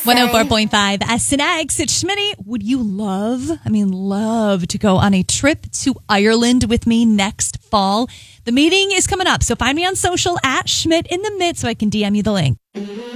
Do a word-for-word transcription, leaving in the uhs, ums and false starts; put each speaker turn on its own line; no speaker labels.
one oh four point five S N X. It's Schmitty. Would you love, I mean, love to go on a trip to Ireland with me next fall? The meeting is coming up, so find me on social at Schmidt in the Mid so I can D M you the link.